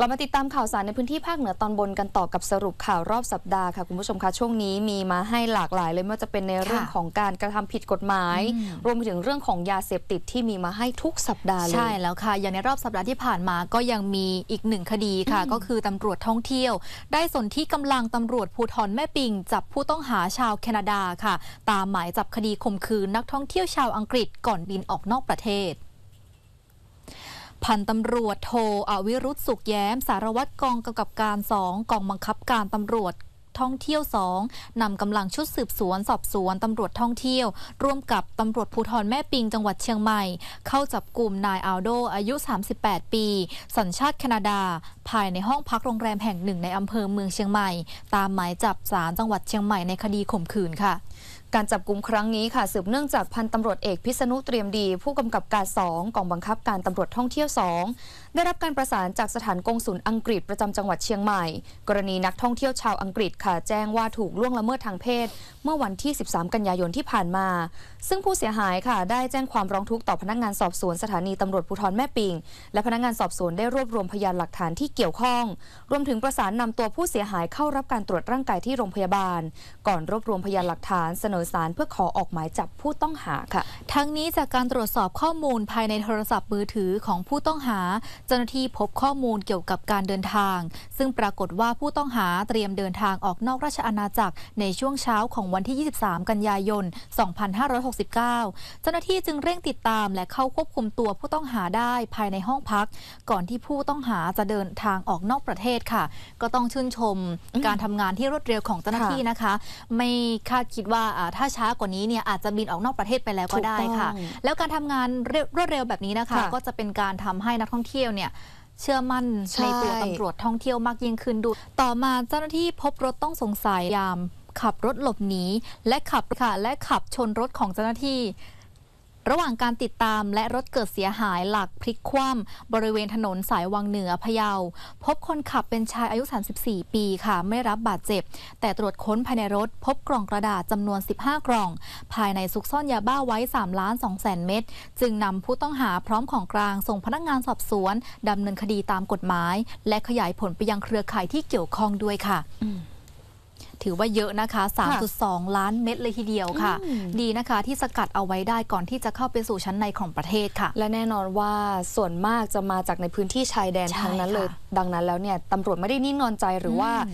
เรามาติดตามข่าวสารในพื้นที่ภาคเหนือตอนบนกันต่อกับสรุปข่าวรอบสัปดาห์ค่ะคุณผู้ชมคะช่วงนี้มีมาให้หลากหลายเลยไม่ว่าจะเป็นในเรื่องของการกระทำผิดกฎหมายรวมไปถึงเรื่องของยาเสพติดที่มีมาให้ทุกสัปดาห์เลยใช่แล้วค่ะอย่างในรอบสัปดาห์ที่ผ่านมาก็ยังมีอีกหนึ่งคดีค่ะก็คือตำรวจท่องเที่ยวได้สนที่กำลังตำรวจภูธรแม่ปิงจับผู้ต้องหาชาวแคนาดาค่ะตามหมายจับคดีข่มขืนนักท่องเที่ยวชาวอังกฤษก่อนบินออกนอกประเทศพันตำรวจโทอวิรุธสุขแย้มสารวัตรกองกำกับการ2กองบังคับการตำรวจท่องเที่ยว2นำกำลังชุดสืบสวนสอบสวนตำรวจท่องเที่ยวร่วมกับตำรวจภูธรแม่ปิงจังหวัดเชียงใหม่เข้าจับกลุ่มนายอัลโดอายุ38ปีสัญชาติแคนาดาภายในห้องพักโรงแรมแห่งหนึ่งในอำเภอเมืองเชียงใหม่ตามหมายจับศาลจังหวัดเชียงใหม่ในคดีข่มขืนค่ะการจับกุมครั้งนี้ค่ะสืบเนื่องจากพันตำรวจเอกพิษณุเตรียมดีผู้กำกับการ2กองบังคับการตำรวจท่องเที่ยว2ได้รับการประสานจากสถานกงสุลอังกฤษประจำจังหวัดเชียงใหม่กรณีนักท่องเที่ยวชาวอังกฤษค่ะแจ้งว่าถูกล่วงละเมิดทางเพศเมื่อวันที่13กันยายนที่ผ่านมาซึ่งผู้เสียหายค่ะได้แจ้งความร้องทุกข์ต่อพนักงานสอบสวนสถานีตำรวจภูธรแม่ปิงและพนักงานสอบสวนได้รวบรวมพยานหลักฐานที่เกี่ยวข้องรวมถึงประสานนำตัวผู้เสียหายเข้ารับการตรวจร่างกายที่โรงพยาบาลก่อนรวบรวมพยานหลักฐานเสนอศาลเพื่อขอออกหมายจับผู้ต้องหาค่ะทั้งนี้จากการตรวจสอบข้อมูลภายในโทรศัพท์มือถือของผู้ต้องหาเจ้าหน้าที่พบข้อมูลเกี่ยวกับการเดินทางซึ่งปรากฏว่าผู้ต้องหาเตรียมเดินทางออกนอกราชอาณาจักรในช่วงเช้าของวันที่23กันยายน2569เจ้าหน้าที่จึงเร่งติดตามและเข้าควบคุมตัวผู้ต้องหาได้ภายในห้องพักก่อนที่ผู้ต้องหาจะเดินทางออกนอกประเทศค่ะก็ต้องชื่นชมการทำงานที่รวดเร็วของเจ้าหน้าที่นะคะไม่คาดคิดว่าถ้าช้ากว่านี้เนี่ยอาจจะบินออกนอกประเทศไปแล้วก็ได้ค่ะแล้วการทำงานรวดเร็วแบบนี้นะคะก็จะเป็นการทำให้นักท่องเที่ยวเนี่ยเชื่อมั่นในตัวตำรวจท่องเที่ยวมากยิ่งขึ้นดูต่อมาเจ้าหน้าที่พบรถต้องสงสัยยามขับรถหลบหนีและขับชนรถของเจ้าหน้าที่ระหว่างการติดตามและรถเกิดเสียหายหลักพลิกคว่ำบริเวณถนนสายวังเหนือพะเยาพบคนขับเป็นชายอายุ34ปีค่ะไม่รับบาดเจ็บแต่ตรวจค้นภายในรถพบกล่องกระดาษจำนวน15กล่องภายในซุกซ่อนยาบ้าไว้3,200,000 เม็ดจึงนำผู้ต้องหาพร้อมของกลางส่งพนักงานสอบสวนดำเนินคดีตามกฎหมายและขยายผลไปยังเครือข่ายที่เกี่ยวข้องด้วยค่ะถือว่าเยอะนะคะ 3.2 ล้านเม็ดเลยทีเดียวค่ะดีนะคะที่สกัดเอาไว้ได้ก่อนที่จะเข้าไปสู่ชั้นในของประเทศค่ะและแน่นอนว่าส่วนมากจะมาจากในพื้นที่ชายแดนทั้งนั้นเลยดังนั้นแล้วเนี่ยตำรวจไม่ได้นิ่งนอนใจหรือว่า